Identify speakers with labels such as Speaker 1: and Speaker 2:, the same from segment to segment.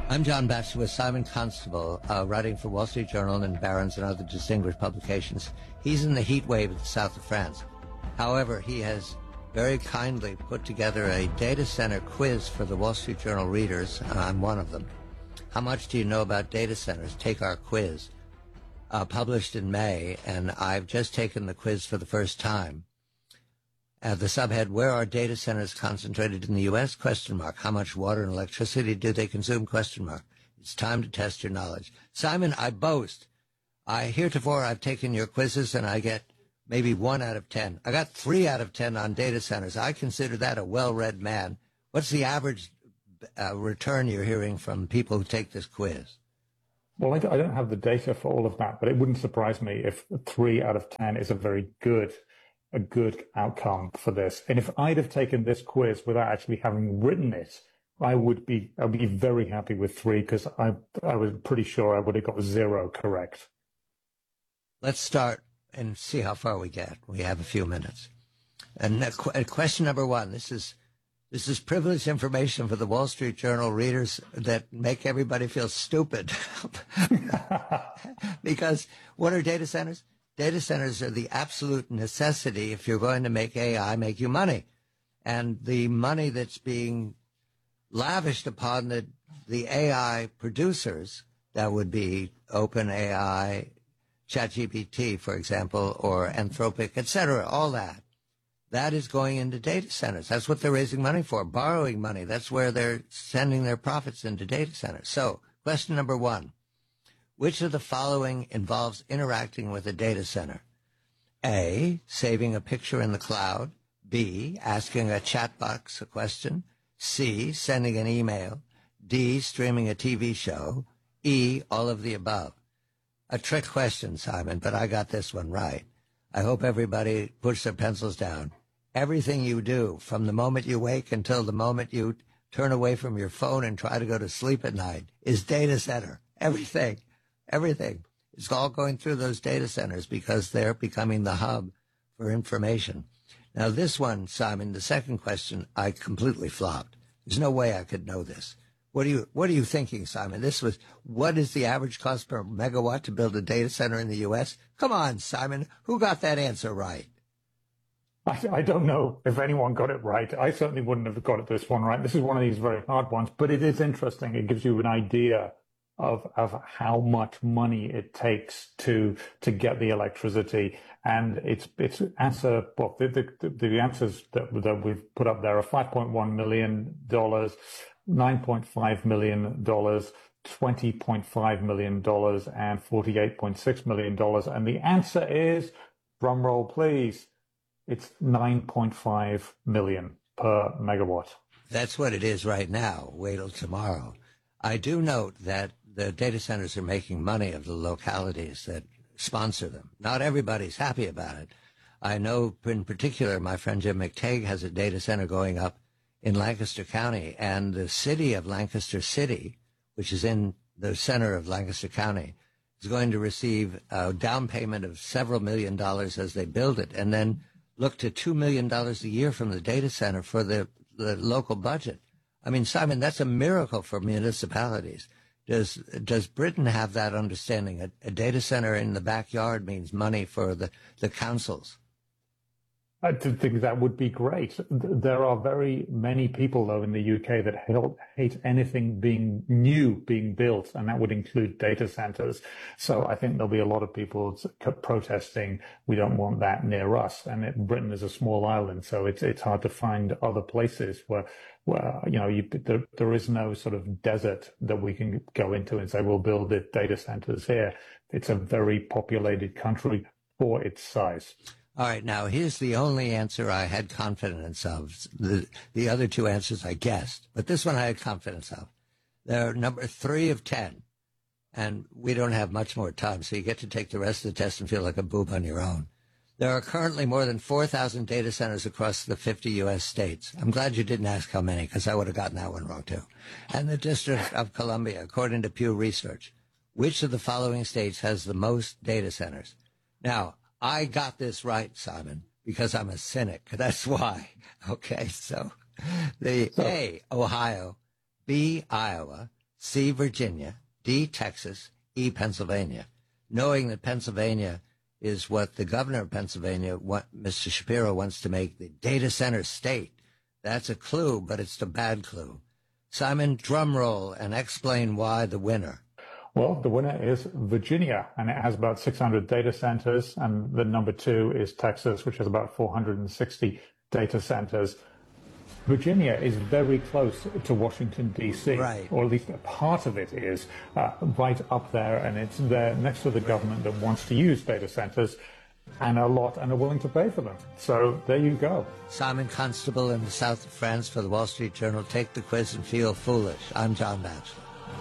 Speaker 1: I'm John Batchelor with Simon Constable, writing for Wall Street Journal and Barron's and other distinguished publications. He's in the heat wave of the south of France. However, he has very kindly put together a data center quiz for the Wall Street Journal readers. I'm one of them. How much do you know about data centers? Take our quiz. Published in May, and I've just taken the quiz for the first time. The subhead, where are data centers concentrated in the U.S.? Question mark. How much water and electricity do they consume? Question mark. It's time to test your knowledge. Simon, I boast. Heretofore, I've taken your quizzes and I get maybe 1 out of 10. I got 3 out of 10 on data centers. I consider that a well-read man. What's the average return you're hearing from people who take this quiz?
Speaker 2: Well, I don't have the data for all of that, but it wouldn't surprise me if 3 out of 10 is a good outcome for this. And if I'd have taken this quiz without actually having written it, I'd be very happy with 3, because I was pretty sure I would have got 0 correct.
Speaker 1: Let's start and see how far we get. We have a few minutes. And question number 1. This is privileged information for the Wall Street Journal readers that make everybody feel stupid. Because what are data centers? Data centers are the absolute necessity if you're going to make AI make you money. And the money that's being lavished upon the AI producers, that would be OpenAI, ChatGPT, for example, or Anthropic, etc., all that is going into data centers. That's what they're raising money for, borrowing money. That's where they're sending their profits into data centers. So, question number 1. Which of the following involves interacting with a data center? A, saving a picture in the cloud. B, asking a chat box a question. C, sending an email. D, streaming a TV show. E, all of the above. A trick question, Simon, but I got this one right. I hope everybody puts their pencils down. Everything you do, from the moment you wake until the moment you turn away from your phone and try to go to sleep at night, is data center. Everything. It's all going through those data centers because they're becoming the hub for information. Now, this one, Simon, the second question, I completely flopped. There's no way I could know this. What are you thinking, Simon? This was, what is the average cost per megawatt to build a data center in the U.S.? Come on, Simon. Who got that answer right?
Speaker 2: I don't know if anyone got it right. I certainly wouldn't have got this one right. This is one of these very hard ones, but it is interesting. It gives you an idea of how much money it takes to get the electricity. And it's answer, well, the answers that we've put up there are $5.1 million, $9.5 million, $20.5 million, and $48.6 million. And the answer is, drum roll please, it's 9.5 million per megawatt.
Speaker 1: That's what it is right now. Wait till tomorrow. I do note that the data centers are making money of the localities that sponsor them. Not everybody's happy about it. I know in particular my friend Jim McTague has a data center going up in Lancaster County, and the city of Lancaster City, which is in the center of Lancaster County, is going to receive a down payment of several $1 million as they build it, and then look to $2 million a year from the data center for the local budget. I mean, Simon, that's a miracle for municipalities. Does Britain have that understanding? A data center in the backyard means money for the councils.
Speaker 2: I think that would be great. There are very many people, though, in the UK that hate anything being built, and that would include data centers. So I think there'll be a lot of people protesting, we don't want that near us. And Britain is a small island, so it's hard to find other places where there is no sort of desert that we can go into and say, we'll build the data centers here. It's a very populated country for its size.
Speaker 1: All right, now here's the only answer I had confidence of. The other 2 answers I guessed, but this one I had confidence of. They're number 3 of 10, and we don't have much more time, so you get to take the rest of the test and feel like a boob on your own. There are currently more than 4,000 data centers across the 50 U.S. states. I'm glad you didn't ask how many, because I would have gotten that one wrong, too. And the District of Columbia, according to Pew Research. Which of the following states has the most data centers? Now, I got this right, Simon, because I'm a cynic. That's why. Okay, so A, Ohio, B, Iowa, C, Virginia, D, Texas, E, Pennsylvania, knowing that Pennsylvania is what the governor of Pennsylvania, Mr. Shapiro, wants to make the data center state. That's a clue, but it's the bad clue. Simon, drum roll and explain why the winner.
Speaker 2: Well, the winner is Virginia, and it has about 600 data centers, and the number 2 is Texas, which has about 460 data centers. Virginia is very close to Washington, D.C.,
Speaker 1: right,
Speaker 2: or at least a part of it is right up there, and it's there next to the government that wants to use data centers and are willing to pay for them. So there you go.
Speaker 1: Simon Constable in the south of France for the Wall Street Journal. Take the quiz and feel foolish. I'm John Batchelor.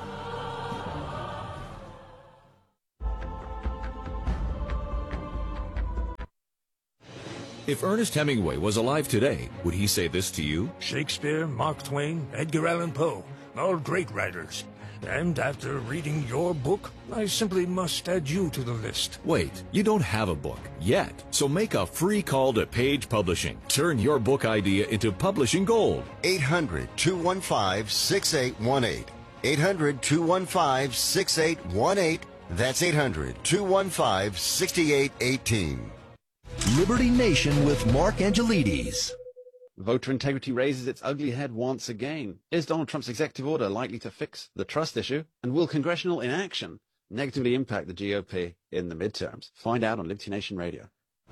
Speaker 3: If Ernest Hemingway was alive today, would he say this to you?
Speaker 4: Shakespeare, Mark Twain, Edgar Allan Poe, all great writers. And after reading your book, I simply must add you to the list.
Speaker 3: Wait, you don't have a book yet. So make a free call to Page Publishing. Turn your book idea into publishing gold.
Speaker 5: 800-215-6818. 800-215-6818. That's 800-215-6818.
Speaker 6: Liberty Nation with Mark Angelides.
Speaker 7: Voter integrity raises its ugly head once again. Is Donald Trump's executive order likely to fix the trust issue? And will congressional inaction negatively impact the GOP in the midterms? Find out on Liberty Nation Radio.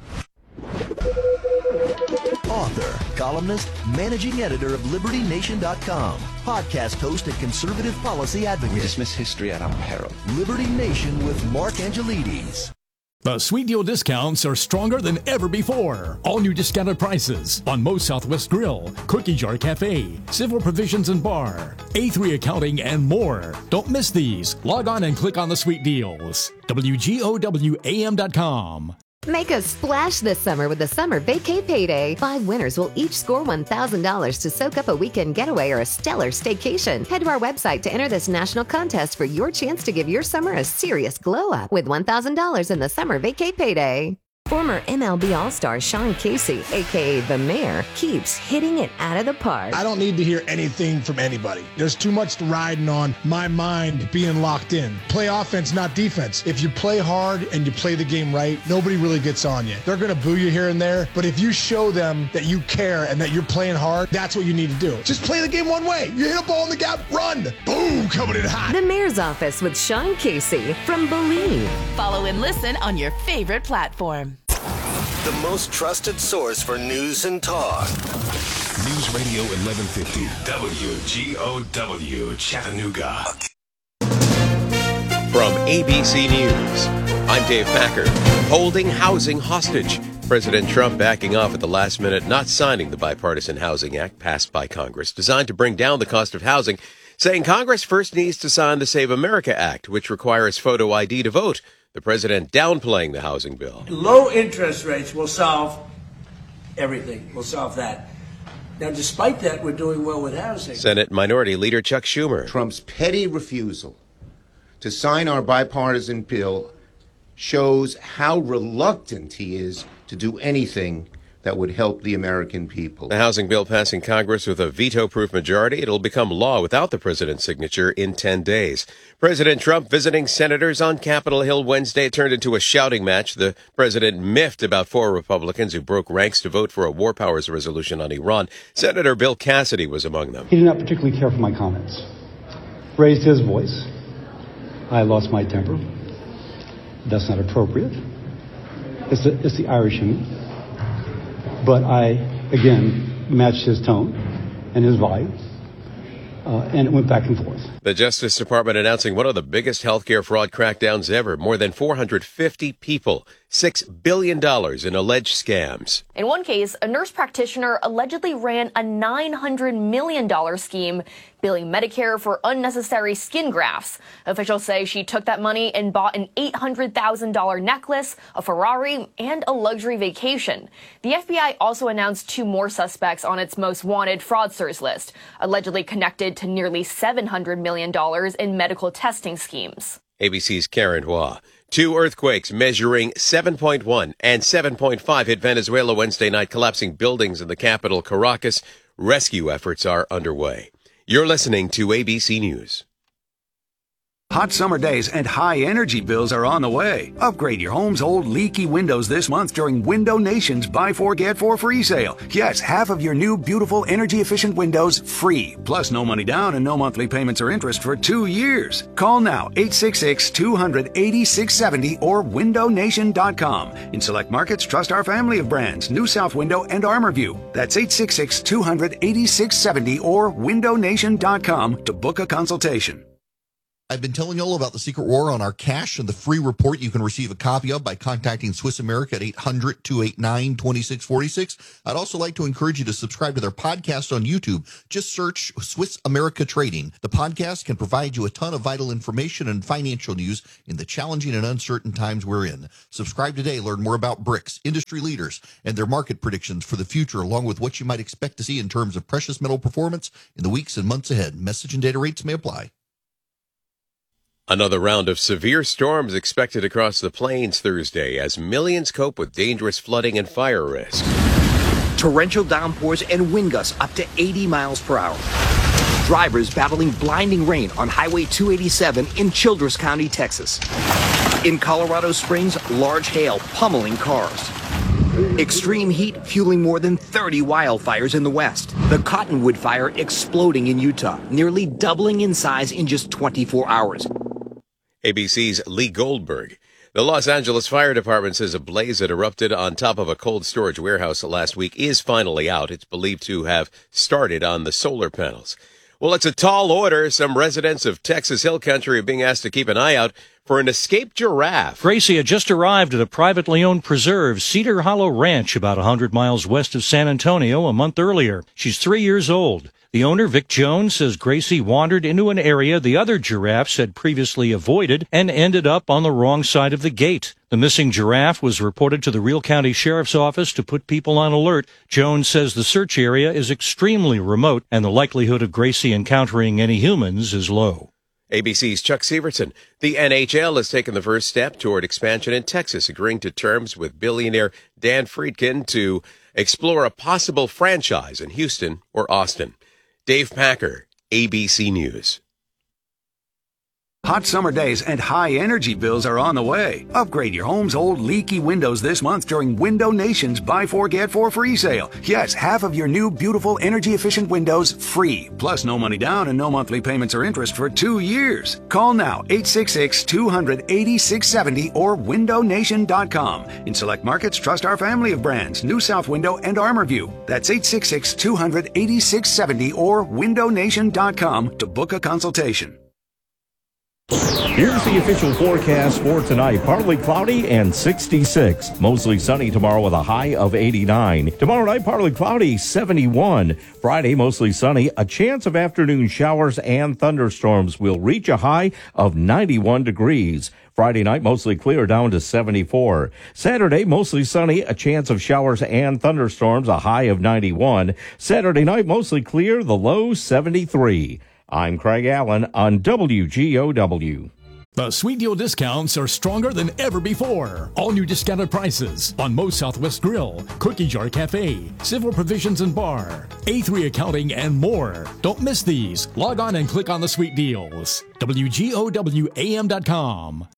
Speaker 6: Author, columnist, managing editor of LibertyNation.com, podcast host and conservative policy advocate.
Speaker 8: We dismiss history at our peril.
Speaker 6: Liberty Nation with Mark Angelides.
Speaker 9: The Sweet Deal discounts are stronger than ever before. All new discounted prices on Moe's Southwest Grill, Cookie Jar Cafe, Civil Provisions and Bar, A3 Accounting, and more. Don't miss these. Log on and click on the Sweet Deals. WGOWAM.com.
Speaker 10: Make a splash this summer with the Summer Vacay Payday. 5 winners will each score $1,000 to soak up a weekend getaway or a stellar staycation. Head to our website to enter this national contest for your chance to give your summer a serious glow-up with $1,000 in the Summer Vacay Payday. Former MLB All-Star Sean Casey, a.k.a. The Mayor, keeps hitting it out of the park.
Speaker 11: I don't need to hear anything from anybody. There's too much riding on my mind being locked in. Play offense, not defense. If you play hard and you play the game right, nobody really gets on you. They're going to boo you here and there, but if you show them that you care and that you're playing hard, that's what you need to do. Just play the game one way. You hit a ball in the gap, run. Boom, coming in hot.
Speaker 10: The Mayor's Office with Sean Casey from Believe.
Speaker 12: Follow and listen on your favorite platform.
Speaker 5: The most trusted source for news and talk.
Speaker 13: News Radio 1150 WGOW Chattanooga.
Speaker 14: From ABC News, I'm Dave Packer. Holding housing hostage. President Trump backing off at the last minute, not signing the Bipartisan Housing Act passed by Congress, designed to bring down the cost of housing, saying Congress first needs to sign the Save America Act, which requires photo ID to vote. The president downplaying the housing bill.
Speaker 15: Low interest rates will solve everything. We'll solve that. Now, despite that, we're doing well with housing.
Speaker 14: Senate Minority Leader Chuck Schumer.
Speaker 16: Trump's petty refusal to sign our bipartisan bill shows how reluctant he is to do anything that would help the American people.
Speaker 14: The housing bill passing Congress with a veto-proof majority. It'll become law without the president's signature in 10 days. President Trump visiting senators on Capitol Hill Wednesday. It turned into a shouting match. The president miffed about 4 Republicans who broke ranks to vote for a war powers resolution on Iran. Senator Bill Cassidy was among them.
Speaker 17: He did not particularly care for my comments. Raised his voice. I lost my temper. That's not appropriate. It's the Irish in me. But I, again, matched his tone and his volume, and it went back and forth.
Speaker 14: The Justice Department announcing one of the biggest healthcare fraud crackdowns ever. More than 450 people, $6 billion in alleged scams.
Speaker 18: In one case, a nurse practitioner allegedly ran a $900 million scheme, billing Medicare for unnecessary skin grafts. Officials say she took that money and bought an $800,000 necklace, a Ferrari, and a luxury vacation. The FBI also announced 2 more suspects on its most wanted fraudsters list, allegedly connected to nearly $700 million in medical testing schemes.
Speaker 14: ABC's Karen Hua. 2 earthquakes measuring 7.1 and 7.5 hit Venezuela Wednesday night, collapsing buildings in the capital, Caracas. Rescue efforts are underway. You're listening to ABC News.
Speaker 8: Hot summer days and high energy bills are on the way. Upgrade your home's old leaky windows this month during Window Nation's Buy 4 Get 4 free sale. Yes, half of your new beautiful energy efficient windows free. Plus no money down and no monthly payments or interest for 2 years. Call now 866-200-8670 or windownation.com. In select markets, trust our family of brands, New South Window and ArmorView. That's 866-200-8670 or windownation.com to book a consultation.
Speaker 19: I've been telling you all about the Secret War on our cash and the free report you can receive a copy of by contacting Swiss America at 800-289-2646. I'd also like to encourage you to subscribe to their podcast on YouTube. Just search Swiss America Trading. The podcast can provide you a ton of vital information and financial news in the challenging and uncertain times we're in. Subscribe today. Learn more about BRICS, industry leaders, and their market predictions for the future, along with what you might expect to see in terms of precious metal performance in the weeks and months ahead. Message and data rates may apply.
Speaker 14: Another round of severe storms expected across the plains Thursday as millions cope with dangerous flooding and fire risk.
Speaker 20: Torrential downpours and wind gusts up to 80 miles per hour. Drivers battling blinding rain on Highway 287 in Childress County, Texas. In Colorado Springs, large hail pummeling cars. Extreme heat fueling more than 30 wildfires in the west. The Cottonwood Fire exploding in Utah, nearly doubling in size in just 24 hours.
Speaker 14: ABC's Lee Goldberg. The Los Angeles Fire Department says a blaze that erupted on top of a cold storage warehouse last week is finally out. It's believed to have started on the solar panels. Well, it's a tall order. Some residents of Texas Hill Country are being asked to keep an eye out for an escaped giraffe.
Speaker 21: Gracie had just arrived at a privately owned preserve, Cedar Hollow Ranch, about 100 miles west of San Antonio a month earlier. She's 3 years old. The owner, Vic Jones, says Gracie wandered into an area the other giraffes had previously avoided and ended up on the wrong side of the gate. The missing giraffe was reported to the Real County Sheriff's Office to put people on alert. Jones says the search area is extremely remote and the likelihood of Gracie encountering any humans is low.
Speaker 14: ABC's Chuck Severson. The NHL has taken the first step toward expansion in Texas, agreeing to terms with billionaire Dan Friedkin to explore a possible franchise in Houston or Austin. Dave Packer, ABC News.
Speaker 8: Hot summer days and high energy bills are on the way. Upgrade your home's old leaky windows this month during Window Nation's Buy 4 Get 4 free sale. Yes, half of your new beautiful energy efficient windows free. Plus no money down and no monthly payments or interest for 2 years. Call now 866-200-8670 or windownation.com. In select markets, trust our family of brands, New South Window and ArmorView. That's 866-200-8670 or windownation.com to book a consultation.
Speaker 22: Here's the official forecast for tonight. Partly cloudy and 66. Mostly sunny tomorrow with a high of 89. Tomorrow night, partly cloudy, 71. Friday, mostly sunny. A chance of afternoon showers and thunderstorms will reach a high of 91 degrees. Friday night, mostly clear, down to 74. Saturday, mostly sunny, a chance of showers and thunderstorms, a high of 91. Saturday night, mostly clear, the low 73. I'm Craig Allen on WGOW.
Speaker 9: The Sweet Deal discounts are stronger than ever before. All new discounted prices on Moe's Southwest Grill, Cookie Jar Cafe, Civil Provisions and Bar, A3 Accounting, and more. Don't miss these. Log on and click on the Sweet Deals. WGOWAM.com.